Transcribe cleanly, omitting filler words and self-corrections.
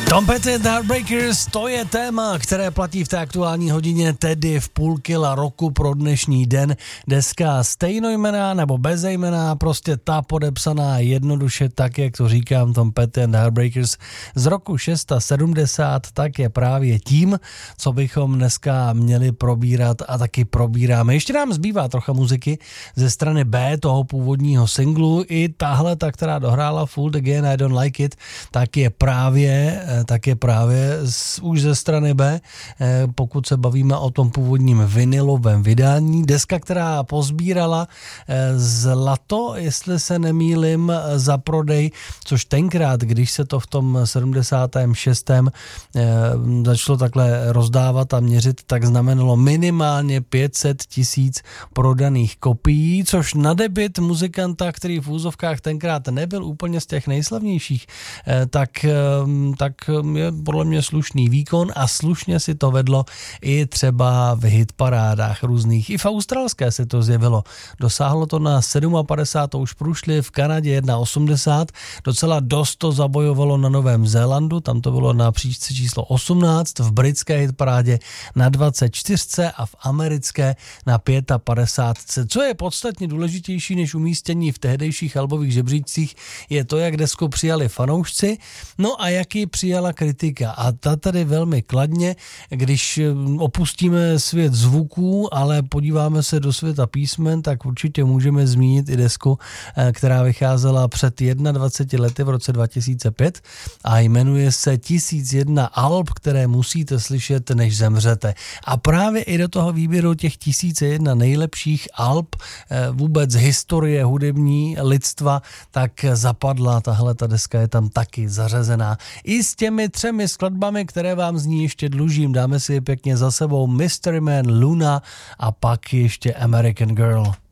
Tom Petty and the Heartbreakers, to je téma, které platí v té aktuální hodině, tedy v půl kila roku pro dnešní den. Deska stejnojmenná nebo bezejmenná, prostě ta podepsaná jednoduše tak, jak to říkám, Tom Petty and the Heartbreakers z roku 670, tak je právě tím, co bychom dneska měli probírat a taky probíráme. Ještě nám zbývá trocha muziky ze strany B toho původního singlu, i tahle, ta, která dohrála Fooled Again, I Don't Like It, tak je právě už ze strany B, pokud se bavíme o tom původním vinylovém vydání. Deska, která pozbírala zlato, jestli se nemýlim, za prodej, což tenkrát, když se to v tom 76. začalo takhle rozdávat a měřit, tak znamenalo minimálně 500 000 prodaných kopií, což na debut muzikanta, který v úzovkách tenkrát nebyl úplně z těch nejslavnějších, tak je podle mě slušný výkon a slušně si to vedlo i třeba v hitparádách různých. I v australské se to zjevilo. Dosáhlo to na 57, už průšli v Kanadě 1,80, docela dost to zabojovalo na Novém Zélandu, tam to bylo na příčce číslo 18, v britské hitparádě na 24 a v americké na 55. Co je podstatně důležitější než umístění v tehdejších albových žebříčcích, je to, jak desku přijali fanoušci, no a jak ji přijala kritika. A ta tady velmi kladně, když opustíme svět zvuků, ale podíváme se do světa písmen, tak určitě můžeme zmínit i desku, která vycházela před 21 lety v roce 2005 a jmenuje se 1001 alb, které musíte slyšet, než zemřete. A právě i do toho výběru těch 1001 nejlepších alb vůbec historie hudební lidstva, tak zapadla tahle ta deska, je tam taky zařazená. I s těmi 3 skladbami, které vám z ní ještě dlužím, dáme si je pěkně za sebou: Mystery Man, Luna a pak ještě American Girl.